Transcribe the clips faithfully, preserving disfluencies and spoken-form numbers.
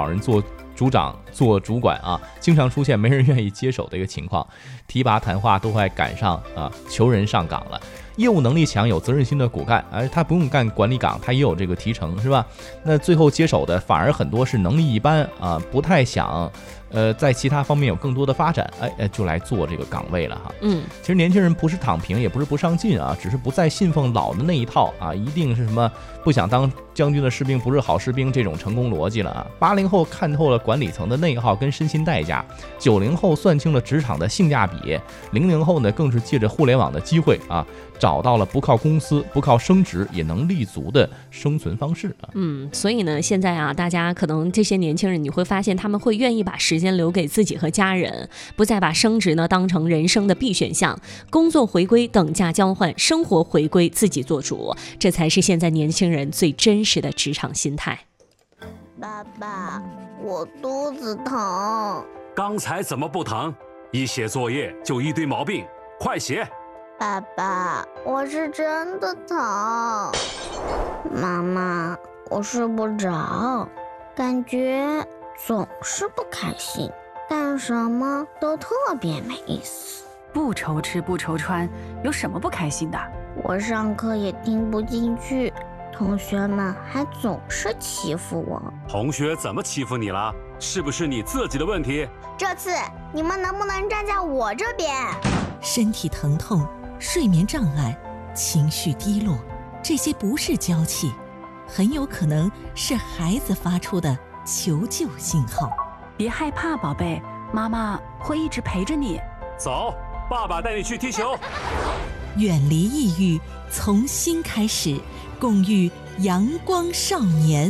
人做组长做主管啊，经常出现没人愿意接手的一个情况，提拔谈话都快赶上啊求人上岗了。业务能力强有责任心的骨干，而他不用干管理岗，他也有这个提成，是吧？那最后接手的反而很多是能力一般啊，不太想呃在其他方面有更多的发展，哎哎就来做这个岗位了哈。 嗯， 其实年轻人不是躺平，也不是不上进啊，只是不再信奉老的那一套啊，一定是什么不想当将军的士兵不是好士兵这种成功逻辑了啊。八零后看透了管理层的内耗跟身心代价，九零后算清了职场的性价比，零零后呢更是借着互联网的机会啊，找到了不靠公司不靠升职也能立足的生存方式啊。 嗯，所以呢现在啊，大家可能这些年轻人你会发现他们会愿意把时间留给自己和家人，不再把升职呢当成人生的必选项，工作回归等价交换，生活回归自己做主，这才是现在年轻人最真实的职场心态。 爸爸，我肚子疼。 刚才怎么不疼？一写作业就一堆毛病，快写。 爸爸，我是真的疼。妈妈，我睡不着，感觉总是不开心，干什么都特别没意思。 不愁吃不愁穿，有什么不开心的？ 我上课也听不进去，同学们还总是欺负我。 同学怎么欺负你了？是不是你自己的问题？ 这次你们能不能站在我这边？ 身体疼痛、睡眠障碍、情绪低落，这些不是娇气，很有可能是孩子发出的求救信号。 别害怕，宝贝，妈妈会一直陪着你。 走，爸爸带你去踢球。 远离抑郁，从新开始，共育阳光少年。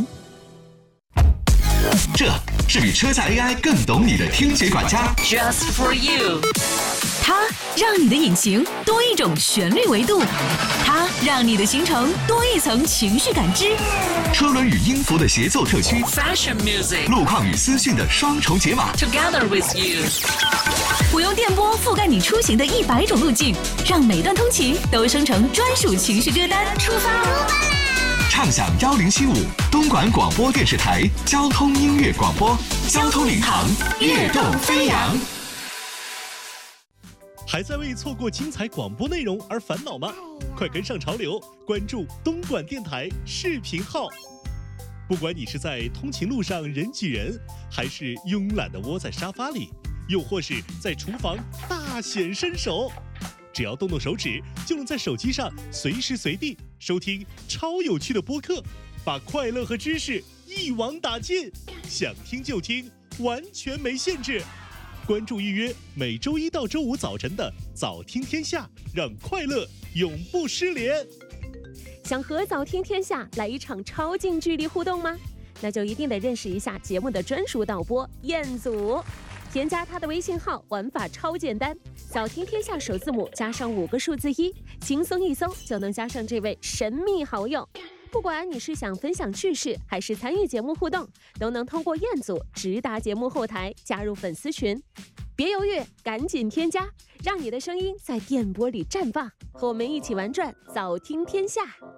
这是比车载 A I 更懂你的听觉管家 ，Just for you。 它让你的引擎多一种旋律维度，它让你的行程多一层情绪感知。 车轮与音符的协奏特区 ，Fashion music。 路况与资讯的双重解码 ，Together with you。 我用电波覆盖你出行的一百种路径，让每段通勤都生成专属情绪歌单。出发！出发啦！ 畅享幺零七五东莞广播电视台交通音乐广播，交通领航，跃动飞扬。 还在为错过精彩广播内容而烦恼吗？快跟上潮流，关注东莞电台视频号。不管你是在通勤路上人挤人，还是慵懒地窝在沙发里，又或是在厨房大显身手，只要动动手指，就能在手机上随时随地收听超有趣的播客，把快乐和知识一网打尽，想听就听，完全没限制。关注预约每周一到周五早晨的早听天下，让快乐永不失联。 想和早听天下来一场超近距离互动吗？那就一定得认识一下节目的专属导播彦祖，添加他的微信号，玩法超简单，早听天下首字母加上五个数字一，轻松一搜就能加上这位神秘好友。不管你是想分享趣事，还是参与节目互动，都能通过彦祖直达节目后台，加入粉丝群。别犹豫，赶紧添加，让你的声音在电波里绽放，和我们一起玩转早听天下。